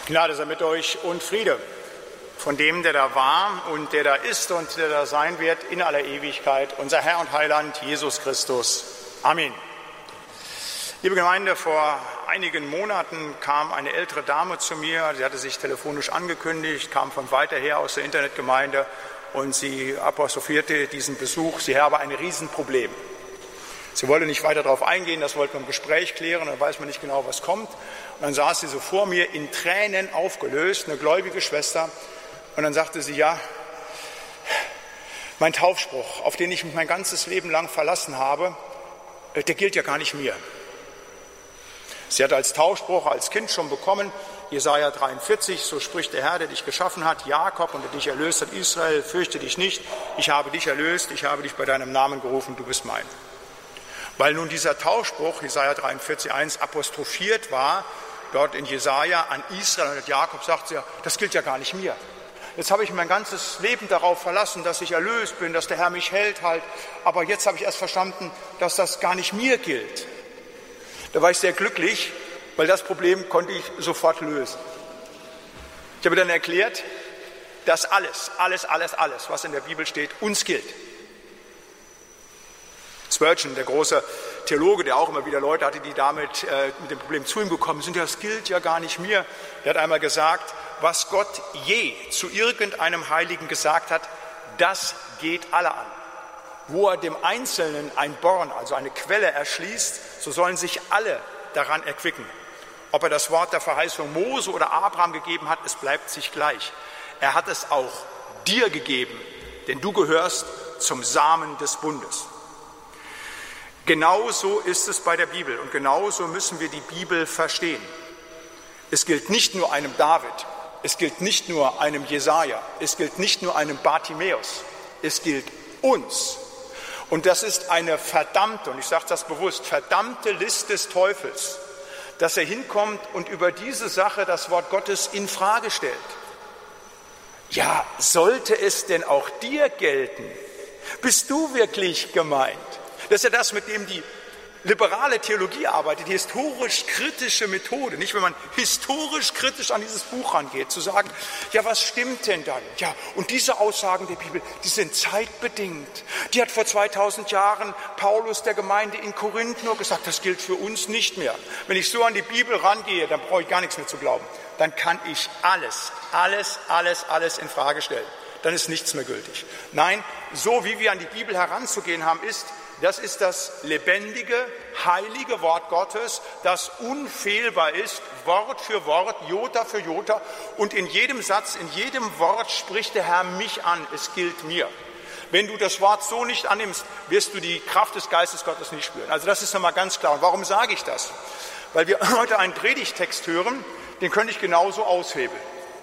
Gnade sei mit euch und Friede von dem, der da war und der da ist und der da sein wird in aller Ewigkeit, unser Herr und Heiland Jesus Christus. Amen. Liebe Gemeinde, vor einigen Monaten kam eine ältere Dame zu mir, sie hatte sich telefonisch angekündigt, kam von weiter her aus der Internetgemeinde und sie apostrophierte diesen Besuch, sie habe ein Riesenproblem. Sie wollte nicht weiter darauf eingehen, das wollte man im Gespräch klären, dann weiß man nicht genau, was kommt. Und dann saß sie so vor mir in Tränen aufgelöst, eine gläubige Schwester. Und dann sagte sie, ja, mein Taufspruch, auf den ich mich mein ganzes Leben lang verlassen habe, der gilt ja gar nicht mir. Sie hatte als Taufspruch als Kind schon bekommen, Jesaja 43, so spricht der Herr, der dich geschaffen hat, Jakob, und der dich erlöst hat, Israel, fürchte dich nicht, ich habe dich erlöst, ich habe dich bei deinem Namen gerufen, du bist mein. Weil nun dieser Taufspruch, Jesaja 43,1, apostrophiert war, dort in Jesaja an Israel und Jakob, sagt sie, ja, das gilt ja gar nicht mir. Jetzt habe ich mein ganzes Leben darauf verlassen, dass ich erlöst bin, dass der Herr mich hält halt, aber jetzt habe ich erst verstanden, dass das gar nicht mir gilt. Da war ich sehr glücklich, weil das Problem konnte ich sofort lösen. Ich habe dann erklärt, dass alles, was in der Bibel steht, uns gilt. Spurgeon, der große Theologe, der auch immer wieder Leute hatte, die damit mit dem Problem zu ihm gekommen sind, das gilt ja gar nicht mir. Der hat einmal gesagt, was Gott je zu irgendeinem Heiligen gesagt hat, das geht alle an. Wo er dem Einzelnen ein Born, also eine Quelle erschließt, so sollen sich alle daran erquicken. Ob er das Wort der Verheißung Mose oder Abraham gegeben hat, es bleibt sich gleich. Er hat es auch dir gegeben, denn du gehörst zum Samen des Bundes. Genauso ist es bei der Bibel und genauso müssen wir die Bibel verstehen. Es gilt nicht nur einem David, es gilt nicht nur einem Jesaja, es gilt nicht nur einem Bartimäus, es gilt uns. Und das ist eine verdammte, und ich sage das bewusst, verdammte List des Teufels, dass er hinkommt und über diese Sache das Wort Gottes in Frage stellt. Ja, sollte es denn auch dir gelten? Bist du wirklich gemeint? Das ist ja das, mit dem die liberale Theologie arbeitet, die historisch-kritische Methode. Nicht, wenn man historisch-kritisch an dieses Buch rangeht, zu sagen, ja, was stimmt denn dann? Ja, und diese Aussagen der Bibel, die sind zeitbedingt. Die hat vor 2000 Jahren Paulus der Gemeinde in Korinth nur gesagt, das gilt für uns nicht mehr. Wenn ich so an die Bibel rangehe, dann brauche ich gar nichts mehr zu glauben. Dann kann ich alles in Frage stellen. Dann ist nichts mehr gültig. Nein, so wie wir an die Bibel heranzugehen haben, das ist das lebendige, heilige Wort Gottes, das unfehlbar ist, Wort für Wort, Jota für Jota. Und in jedem Satz, in jedem Wort spricht der Herr mich an, es gilt mir. Wenn du das Wort so nicht annimmst, wirst du die Kraft des Geistes Gottes nicht spüren. Also das ist nochmal ganz klar. Und warum sage ich das? Weil wir heute einen Predigtext hören, den könnte ich genauso aushebeln.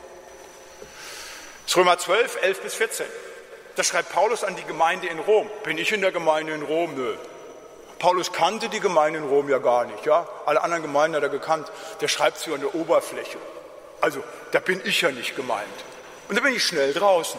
Das ist Römer 12, 11 bis 14. Das schreibt Paulus an die Gemeinde in Rom. Bin ich in der Gemeinde in Rom? Nö. Paulus kannte die Gemeinde in Rom ja gar nicht. Ja? Alle anderen Gemeinden hat er gekannt. Der schreibt sie an der Oberfläche. Also, da bin ich ja nicht gemeint. Und da bin ich schnell draußen.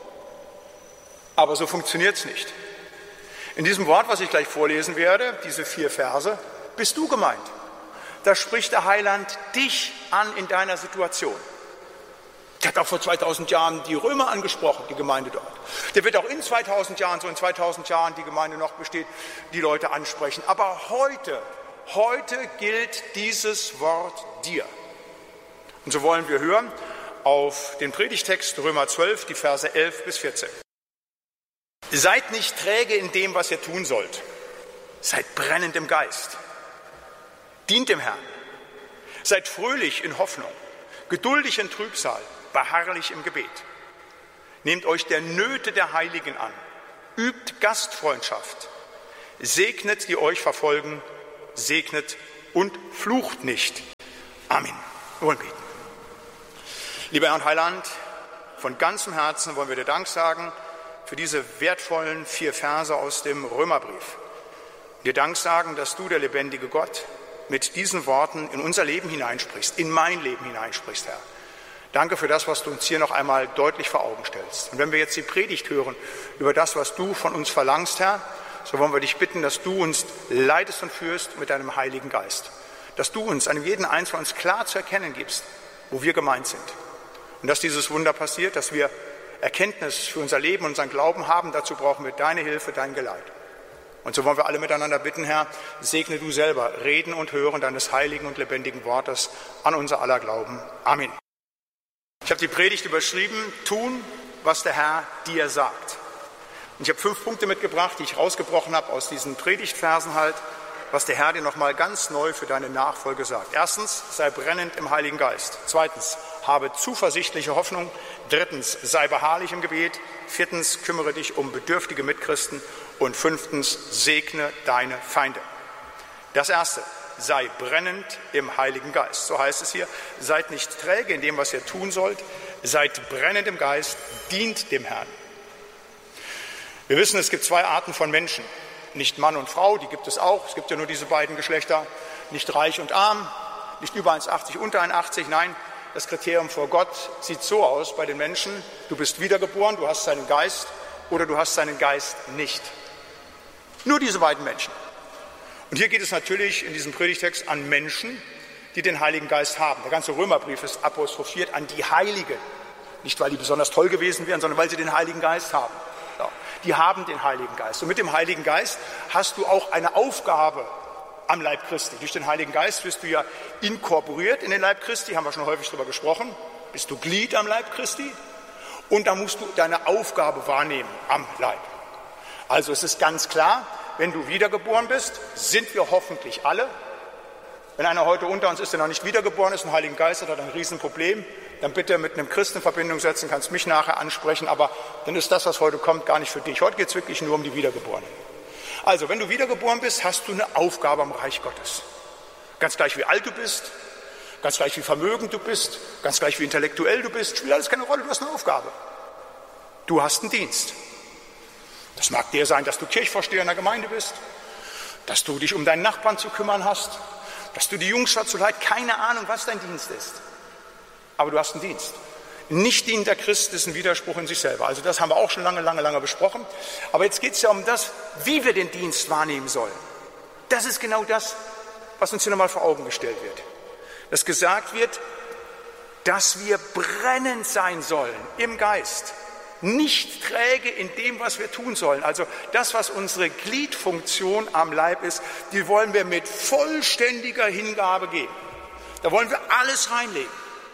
Aber so funktioniert es nicht. In diesem Wort, was ich gleich vorlesen werde, diese 4 Verse, bist du gemeint. Da spricht der Heiland dich an in deiner Situation. Der hat auch vor 2000 Jahren die Römer angesprochen, die Gemeinde dort. Der wird auch in 2000 Jahren, so in 2000 Jahren die Gemeinde noch besteht, die Leute ansprechen. Aber heute gilt dieses Wort dir. Und so wollen wir hören auf den Predigtext Römer 12, die Verse 11 bis 14. Seid nicht träge in dem, was ihr tun sollt. Seid brennend im Geist. Dient dem Herrn. Seid fröhlich in Hoffnung, geduldig in Trübsal, beharrlich im Gebet. Nehmt euch der Nöte der Heiligen an, übt Gastfreundschaft, segnet, die euch verfolgen, segnet und flucht nicht. Amen. Wir wollen beten. Lieber Herr und Heiland, von ganzem Herzen wollen wir dir Dank sagen für diese wertvollen 4 Verse aus dem Römerbrief. Dir Dank sagen, dass du, der lebendige Gott, mit diesen Worten in unser Leben hineinsprichst, in mein Leben hineinsprichst, Herr. Danke für das, was du uns hier noch einmal deutlich vor Augen stellst. Und wenn wir jetzt die Predigt hören über das, was du von uns verlangst, Herr, so wollen wir dich bitten, dass du uns leitest und führst mit deinem Heiligen Geist. Dass du uns, einem jeden Einzelnen, uns klar zu erkennen gibst, wo wir gemeint sind. Und dass dieses Wunder passiert, dass wir Erkenntnis für unser Leben und unseren Glauben haben, dazu brauchen wir deine Hilfe, dein Geleit. Und so wollen wir alle miteinander bitten, Herr, segne du selber Reden und Hören deines heiligen und lebendigen Wortes an unser aller Glauben. Amen. Ich habe die Predigt überschrieben, tun, was der Herr dir sagt. Und ich habe 5 Punkte mitgebracht, die ich rausgebrochen habe aus diesen Predigtversen halt, was der Herr dir nochmal ganz neu für deine Nachfolge sagt. Erstens, sei brennend im Heiligen Geist. Zweitens, habe zuversichtliche Hoffnung. Drittens, sei beharrlich im Gebet. Viertens, kümmere dich um bedürftige Mitchristen. Und 5. segne deine Feinde. Das Erste, sei brennend im Heiligen Geist. So heißt es hier, seid nicht träge in dem, was ihr tun sollt. Seid brennend im Geist, dient dem Herrn. Wir wissen, es gibt 2 Arten von Menschen. Nicht Mann und Frau, die gibt es auch. Es gibt ja nur diese beiden Geschlechter. Nicht reich und arm, nicht über 1,80, unter 1,80. Nein, das Kriterium vor Gott sieht so aus bei den Menschen. Du bist wiedergeboren, du hast seinen Geist oder du hast seinen Geist nicht. Nur diese beiden Menschen. Und hier geht es natürlich in diesem Predigtext an Menschen, die den Heiligen Geist haben. Der ganze Römerbrief ist apostrophiert an die Heiligen. Nicht, weil die besonders toll gewesen wären, sondern weil sie den Heiligen Geist haben. Ja, die haben den Heiligen Geist. Und mit dem Heiligen Geist hast du auch eine Aufgabe am Leib Christi. Durch den Heiligen Geist wirst du ja inkorporiert in den Leib Christi, haben wir schon häufig darüber gesprochen. Bist du Glied am Leib Christi und da musst du deine Aufgabe wahrnehmen am Leib. Also es ist ganz klar, wenn du wiedergeboren bist, sind wir hoffentlich alle. Wenn einer heute unter uns ist, der noch nicht wiedergeboren ist, einen Heiligen Geist hat, hat ein Riesenproblem, dann bitte mit einem Christen in Verbindung setzen, kannst mich nachher ansprechen, aber dann ist das, was heute kommt, gar nicht für dich. Heute geht es wirklich nur um die Wiedergeborenen. Also, wenn du wiedergeboren bist, hast du eine Aufgabe am Reich Gottes. Ganz gleich, wie alt du bist, ganz gleich, wie vermögend du bist, ganz gleich, wie intellektuell du bist, spielt alles keine Rolle, du hast eine Aufgabe. Du hast einen Dienst. Das mag dir sein, dass du Kirchvorsteher in der Gemeinde bist, dass du dich um deinen Nachbarn zu kümmern hast, dass du die Jungschar zu leiten, keine Ahnung, was dein Dienst ist. Aber du hast einen Dienst. Nicht dienender Christ ist ein Widerspruch in sich selber. Also das haben wir auch schon lange besprochen. Aber jetzt geht es ja um das, wie wir den Dienst wahrnehmen sollen. Das ist genau das, was uns hier nochmal vor Augen gestellt wird. Dass gesagt wird, dass wir brennend sein sollen im Geist. Nicht träge in dem, was wir tun sollen. Also das, was unsere Gliedfunktion am Leib ist, die wollen wir mit vollständiger Hingabe geben. Da wollen wir alles reinlegen.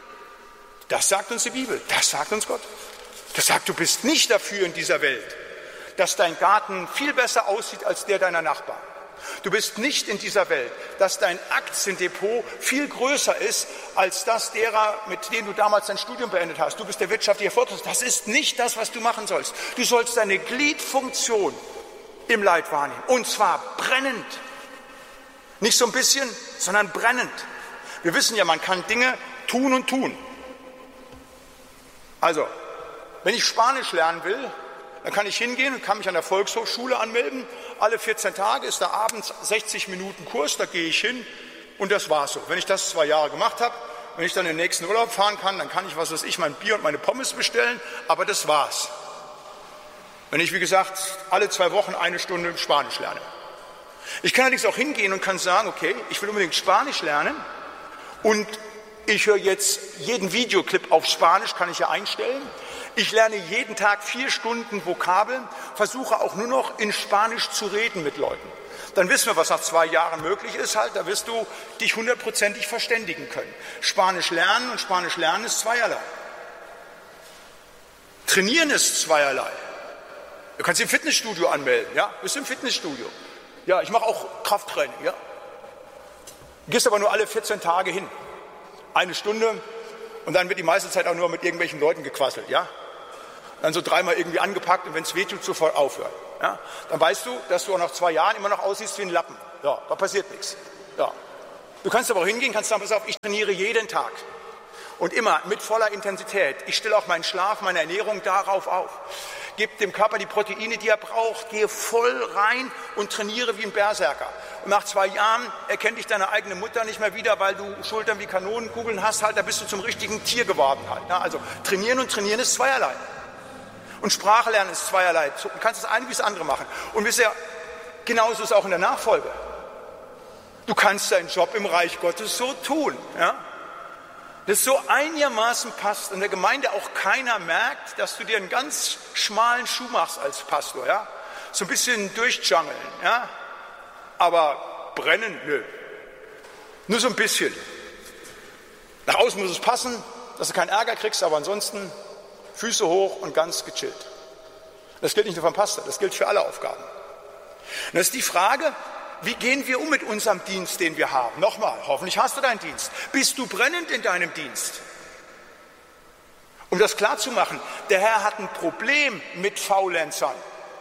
Das sagt uns die Bibel, das sagt uns Gott. Das sagt, du bist nicht dafür in dieser Welt, dass dein Garten viel besser aussieht als der deiner Nachbarn. Du bist nicht in dieser Welt, dass dein Aktiendepot viel größer ist als das derer, mit denen du damals dein Studium beendet hast. Du bist der wirtschaftliche Erfolg. Das ist nicht das, was du machen sollst. Du sollst deine Gliedfunktion im Leib wahrnehmen. Und zwar brennend. Nicht so ein bisschen, sondern brennend. Wir wissen ja, man kann Dinge tun und tun. Also, wenn ich Spanisch lernen will, dann kann ich hingehen und kann mich an der Volkshochschule anmelden. Alle 14 Tage ist da abends 60 Minuten Kurs, da gehe ich hin und das war's so. Wenn ich das 2 Jahre gemacht habe, wenn ich dann in den nächsten Urlaub fahren kann, dann kann ich, was weiß ich, mein Bier und meine Pommes bestellen, aber das war's. Wenn ich, wie gesagt, alle 2 Wochen 1 Stunde Spanisch lerne. Ich kann allerdings auch hingehen und kann sagen, okay, ich will unbedingt Spanisch lernen und ich höre jetzt jeden Videoclip auf Spanisch, kann ich ja einstellen. Ich lerne jeden Tag 4 Stunden Vokabeln, versuche auch nur noch in Spanisch zu reden mit Leuten. Dann wissen wir, was nach 2 Jahren möglich ist halt, da wirst du dich 100%ig verständigen können. Spanisch lernen und Spanisch lernen ist zweierlei. Trainieren ist zweierlei. Du kannst dich im Fitnessstudio anmelden, ja? Bist du im Fitnessstudio? Ja, ich mache auch Krafttraining, ja? Du gehst aber nur alle 14 Tage hin. 1 Stunde und dann wird die meiste Zeit auch nur mit irgendwelchen Leuten gequasselt, ja? Dann so 3-mal irgendwie angepackt und wenn es wehtut, sofort aufhören. Ja? Dann weißt du, dass du auch nach 2 Jahren immer noch aussiehst wie ein Lappen. Ja, da passiert nichts. Ja. Du kannst aber auch hingehen, kannst sagen, pass auf, ich trainiere jeden Tag. Und immer mit voller Intensität. Ich stelle auch meinen Schlaf, meine Ernährung darauf auf. Gib dem Körper die Proteine, die er braucht. Gehe voll rein und trainiere wie ein Berserker. Und nach 2 Jahren erkennt dich deine eigene Mutter nicht mehr wieder, weil du Schultern wie Kanonenkugeln hast. Halt, da bist du zum richtigen Tier geworden. Halt. Ja, also trainieren und trainieren ist zweierlei. Und Sprache lernen ist zweierlei. Du kannst das eine wie das andere machen. Und wisst ihr, genauso ist es auch in der Nachfolge. Du kannst deinen Job im Reich Gottes so tun. Ja? das so einigermaßen passt und der Gemeinde auch keiner merkt, dass du dir einen ganz schmalen Schuh machst als Pastor, ja? So ein bisschen durchjungeln, ja? Aber brennen, nö. Nur so ein bisschen. Nach außen muss es passen, dass du keinen Ärger kriegst, aber ansonsten Füße hoch und ganz gechillt. Das gilt nicht nur vom Pastor, das gilt für alle Aufgaben. Und das ist die Frage, wie gehen wir um mit unserem Dienst, den wir haben? Nochmal, hoffentlich hast du deinen Dienst. Bist du brennend in deinem Dienst? Um das klarzumachen, der Herr hat ein Problem mit Faulenzern.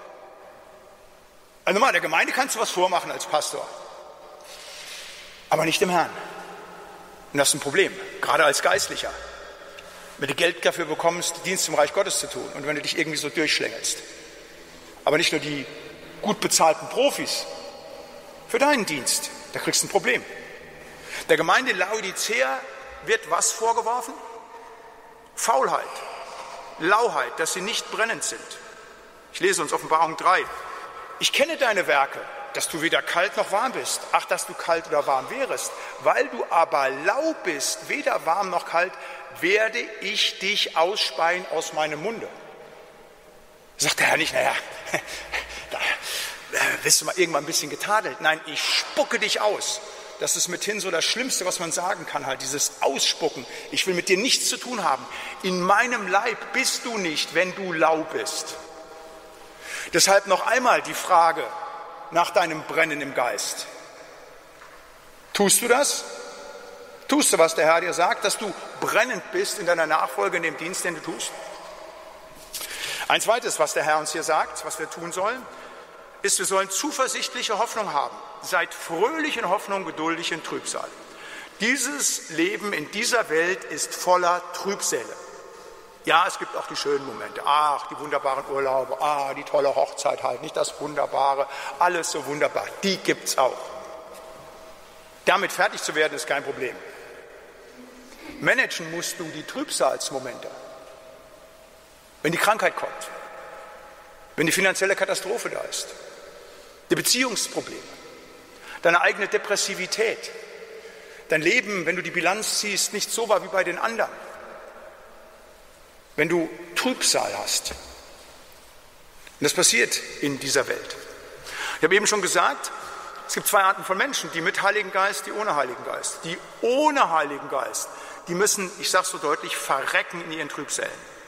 Also nochmal, der Gemeinde kannst du was vormachen als Pastor, aber nicht dem Herrn. Und das ist ein Problem, gerade als Geistlicher. Wenn du Geld dafür bekommst, Dienst im Reich Gottes zu tun und wenn du dich irgendwie so durchschlängelst. Aber nicht nur die gut bezahlten Profis für deinen Dienst, da kriegst du ein Problem. Der Gemeinde Laodicea wird was vorgeworfen? Faulheit, Lauheit, dass sie nicht brennend sind. Ich lese uns Offenbarung 3. Ich kenne deine Werke, dass du weder kalt noch warm bist. Ach, dass du kalt oder warm wärest. Weil du aber lau bist, weder warm noch kalt, werde ich dich ausspeien aus meinem Munde. Sagt der Herr nicht, naja, da wirst du mal irgendwann ein bisschen getadelt. Nein, ich spucke dich aus. Das ist mithin so das Schlimmste, was man sagen kann, halt dieses Ausspucken. Ich will mit dir nichts zu tun haben. In meinem Leib bist du nicht, wenn du lau bist. Deshalb noch einmal die Frage nach deinem Brennen im Geist. Tust du das? Tust du, was der Herr dir sagt, dass du brennend bist in deiner Nachfolge, in dem Dienst, den du tust? Ein zweites, was der Herr uns hier sagt, was wir tun sollen, ist, wir sollen zuversichtliche Hoffnung haben. Seid fröhlich in Hoffnung, geduldig in Trübsal. Dieses Leben in dieser Welt ist voller Trübsäle. Ja, es gibt auch die schönen Momente. Ach, die wunderbaren Urlaube, die tolle Hochzeit halt, nicht das Wunderbare, alles so wunderbar. Die gibt's auch. Damit fertig zu werden, ist kein Problem. Managen musst du die Trübsalsmomente. Wenn die Krankheit kommt, wenn die finanzielle Katastrophe da ist, die Beziehungsprobleme, deine eigene Depressivität, dein Leben, wenn du die Bilanz ziehst, nicht so war wie bei den anderen. Wenn du Trübsal hast. Und das passiert in dieser Welt. Ich habe eben schon gesagt, es gibt zwei Arten von Menschen, die mit Heiligen Geist, die ohne Heiligen Geist. Die ohne Heiligen Geist, die müssen, ich sage es so deutlich, verrecken in ihren Trübsällen.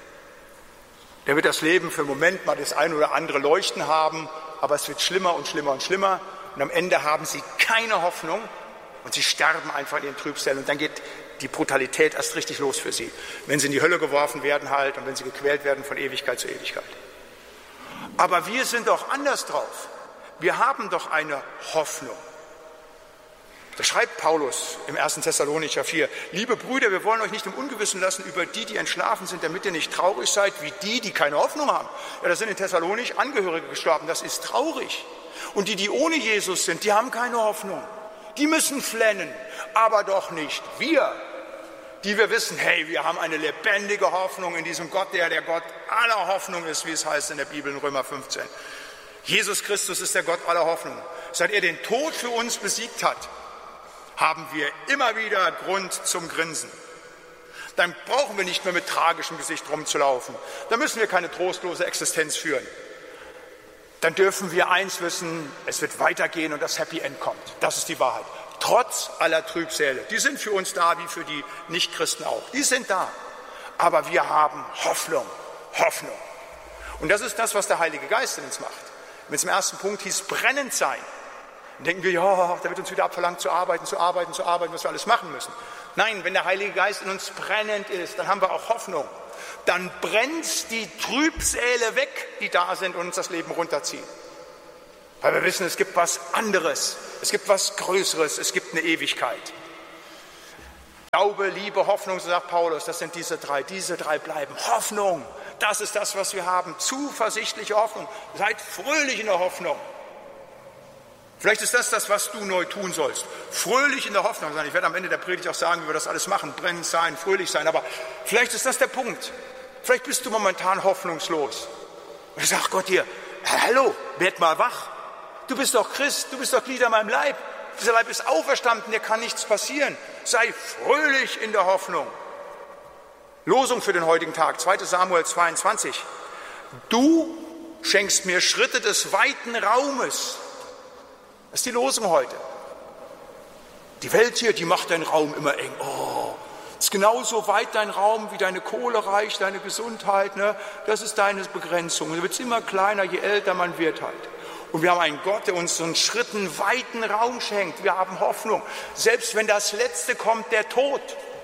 Der wird das Leben für einen Moment mal das ein oder andere Leuchten haben, aber es wird schlimmer und schlimmer und schlimmer. Und am Ende haben sie keine Hoffnung und sie sterben einfach in ihren Trübsällen. Und dann geht die Brutalität erst richtig los für sie, wenn sie in die Hölle geworfen werden halt und wenn sie gequält werden von Ewigkeit zu Ewigkeit. Aber wir sind doch anders drauf. Wir haben doch eine Hoffnung. Da schreibt Paulus im 1. Thessalonicher 4, liebe Brüder, wir wollen euch nicht im Ungewissen lassen über die, die entschlafen sind, damit ihr nicht traurig seid wie die keine Hoffnung haben. Ja, da sind in Thessalonich Angehörige gestorben, das ist traurig. Und die ohne Jesus sind, die haben keine Hoffnung. Die müssen flennen, aber doch nicht wir, die wir wissen, hey, wir haben eine lebendige Hoffnung in diesem Gott, der Gott aller Hoffnung ist, wie es heißt in der Bibel in Römer 15. Jesus Christus ist der Gott aller Hoffnung. Seit er den Tod für uns besiegt hat, haben wir immer wieder Grund zum Grinsen. Dann brauchen wir nicht mehr mit tragischem Gesicht rumzulaufen. Dann müssen wir keine trostlose Existenz führen. Dann dürfen wir eins wissen, es wird weitergehen und das Happy End kommt. Das ist die Wahrheit. Trotz aller Trübsäle. Die sind für uns da, wie für die Nichtchristen auch. Die sind da. Aber wir haben Hoffnung. Hoffnung. Und das ist das, was der Heilige Geist in uns macht. Wenn es im ersten Punkt hieß, brennend sein, dann denken wir, ja, da wird uns wieder abverlangt zu arbeiten, was wir alles machen müssen. Nein, wenn der Heilige Geist in uns brennend ist, dann haben wir auch Hoffnung. Dann brennt die Trübsäle weg, die da sind und uns das Leben runterziehen. Weil wir wissen, es gibt was anderes, es gibt was Größeres, es gibt eine Ewigkeit. Glaube, Liebe, Hoffnung, so sagt Paulus, das sind diese drei bleiben. Hoffnung, das ist das, was wir haben. Zuversichtliche Hoffnung. Seid fröhlich in der Hoffnung. Vielleicht ist das, was du neu tun sollst. Fröhlich in der Hoffnung sein. Ich werde am Ende der Predigt auch sagen, wie wir das alles machen. Brennend sein, fröhlich sein. Aber vielleicht ist das der Punkt. Vielleicht bist du momentan hoffnungslos. Und ich sage Gott dir, hallo, werd mal wach. Du bist doch Christ, du bist doch Glied an meinem Leib. Dieser Leib ist auferstanden, dir kann nichts passieren. Sei fröhlich in der Hoffnung. Losung für den heutigen Tag, 2. Samuel 22. Du schenkst mir Schritte des weiten Raumes. Das ist die Losung heute. Die Welt hier, die macht deinen Raum immer eng. Oh, ist genauso weit dein Raum, wie deine Kohle reicht, deine Gesundheit. Ne? Das ist deine Begrenzung. Du wirst immer kleiner, je älter man wird halt. Und wir haben einen Gott, der uns so einen Schritten weiten Raum schenkt. Wir haben Hoffnung. Selbst wenn das Letzte kommt, der Tod.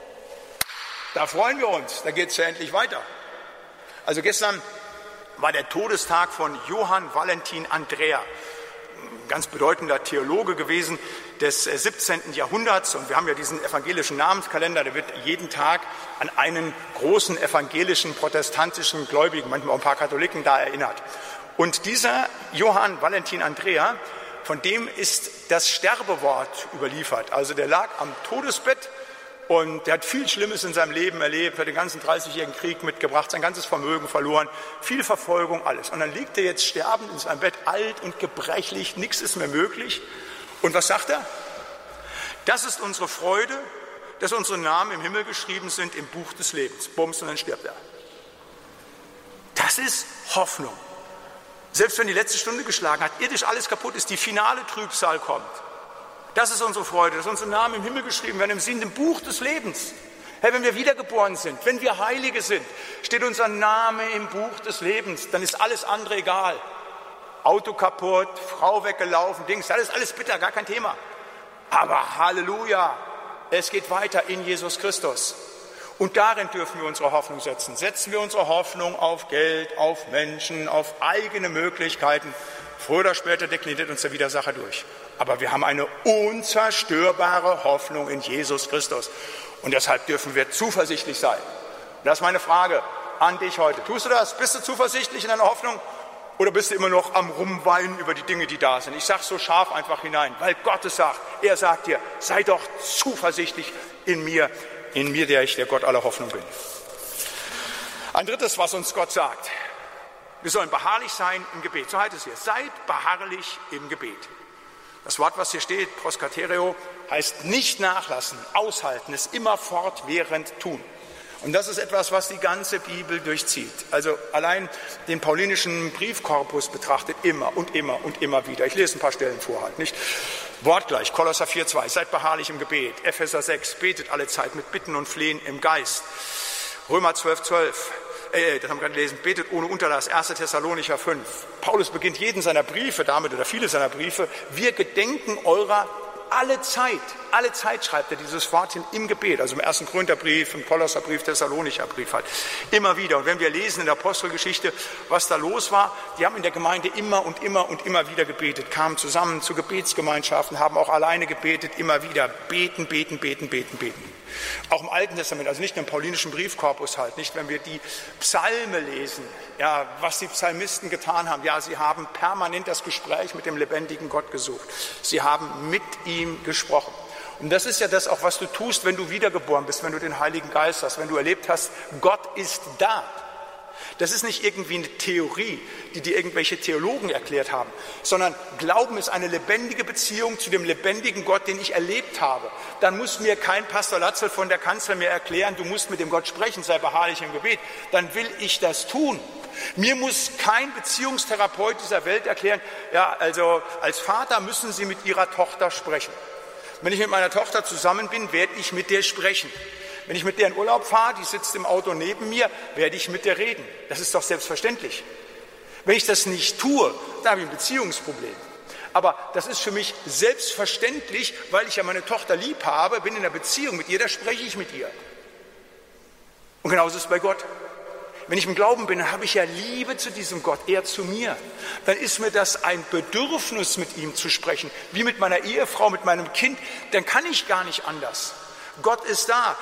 Da freuen wir uns. Da geht es ja endlich weiter. Also gestern war der Todestag von Johann Valentin Andrea. Ein ganz bedeutender Theologe gewesen des 17. Jahrhunderts. Und wir haben ja diesen evangelischen Namenskalender, der wird jeden Tag an einen großen evangelischen, protestantischen Gläubigen, manchmal auch ein paar Katholiken, da erinnert. Und dieser Johann Valentin Andrea, von dem ist das Sterbewort überliefert. Also der lag am Todesbett und der hat viel Schlimmes in seinem Leben erlebt, hat den ganzen 30-jährigen Krieg mitgebracht, sein ganzes Vermögen verloren, viel Verfolgung, alles. Und dann liegt er jetzt sterbend in seinem Bett, alt und gebrechlich, nichts ist mehr möglich. Und was sagt er? Das ist unsere Freude, dass unsere Namen im Himmel geschrieben sind im Buch des Lebens. Bums, und dann stirbt er. Das ist Hoffnung. Selbst wenn die letzte Stunde geschlagen hat, irdisch alles kaputt ist, die finale Trübsal kommt. Das ist unsere Freude, dass unsere Namen im Himmel geschrieben werden, im Buch des Lebens. Hey, wenn wir wiedergeboren sind, wenn wir Heilige sind, steht unser Name im Buch des Lebens, dann ist alles andere egal. Auto kaputt, Frau weggelaufen, Dings, das ist alles bitter, gar kein Thema. Aber Halleluja, es geht weiter in Jesus Christus. Und darin dürfen wir unsere Hoffnung setzen. Setzen wir unsere Hoffnung auf Geld, auf Menschen, auf eigene Möglichkeiten. Früher oder später dekliniert uns der Widersacher durch. Aber wir haben eine unzerstörbare Hoffnung in Jesus Christus. Und deshalb dürfen wir zuversichtlich sein. Und das ist meine Frage an dich heute. Tust du das? Bist du zuversichtlich in deiner Hoffnung? Oder bist du immer noch am Rumweinen über die Dinge, die da sind? Ich sage so scharf einfach hinein, weil Gott es sagt. Er sagt dir, sei doch zuversichtlich in mir, der ich der Gott aller Hoffnung bin. Ein drittes, was uns Gott sagt. Wir sollen beharrlich sein im Gebet. So heißt es hier. Seid beharrlich im Gebet. Das Wort, was hier steht, proskatereo, heißt nicht nachlassen, aushalten, es immer fortwährend tun. Und das ist etwas, was die ganze Bibel durchzieht. Also allein den paulinischen Briefkorpus betrachtet immer und immer und immer wieder. Ich lese ein paar Stellen vor halt, nicht? Wortgleich, Kolosser 4,2, seid beharrlich im Gebet. Epheser 6, betet alle Zeit mit Bitten und Flehen im Geist. Römer 12,12, das haben wir gerade gelesen, betet ohne Unterlass. 1. Thessalonicher 5. Paulus beginnt jeden seiner Briefe damit, oder viele seiner Briefe, wir gedenken eurer alle Zeit schreibt er dieses Wort hin im Gebet, also im 1. Korintherbrief, im Kolosserbrief, Thessalonicher Brief halt, immer wieder. Und wenn wir lesen in der Apostelgeschichte, was da los war, die haben in der Gemeinde immer und immer und immer wieder gebetet, kamen zusammen zu Gebetsgemeinschaften, haben auch alleine gebetet, immer wieder beten, beten, beten, beten, beten. Auch im Alten Testament, also nicht nur im paulinischen Briefkorpus halt, nicht, wenn wir die Psalme lesen, ja, was die Psalmisten getan haben, ja, sie haben permanent das Gespräch mit dem lebendigen Gott gesucht. Sie haben mit ihm gesprochen. Und das ist ja das auch, was du tust, wenn du wiedergeboren bist, wenn du den Heiligen Geist hast, wenn du erlebt hast, Gott ist da. Das ist nicht irgendwie eine Theorie, die dir irgendwelche Theologen erklärt haben, sondern Glauben ist eine lebendige Beziehung zu dem lebendigen Gott, den ich erlebt habe. Dann muss mir kein Pastor Latzel von der Kanzel mehr erklären, du musst mit dem Gott sprechen, sei beharrlich im Gebet. Dann will ich das tun. Mir muss kein Beziehungstherapeut dieser Welt erklären, ja, also als Vater müssen Sie mit Ihrer Tochter sprechen. Wenn ich mit meiner Tochter zusammen bin, werde ich mit der sprechen. Wenn ich mit der in Urlaub fahre, die sitzt im Auto neben mir, werde ich mit der reden. Das ist doch selbstverständlich. Wenn ich das nicht tue, dann habe ich ein Beziehungsproblem. Aber das ist für mich selbstverständlich, weil ich ja meine Tochter lieb habe, bin in einer Beziehung mit ihr, da spreche ich mit ihr. Und genauso ist es bei Gott. Wenn ich im Glauben bin, dann habe ich ja Liebe zu diesem Gott, er zu mir. Dann ist mir das ein Bedürfnis, mit ihm zu sprechen, wie mit meiner Ehefrau, mit meinem Kind. Dann kann ich gar nicht anders. Gott ist da.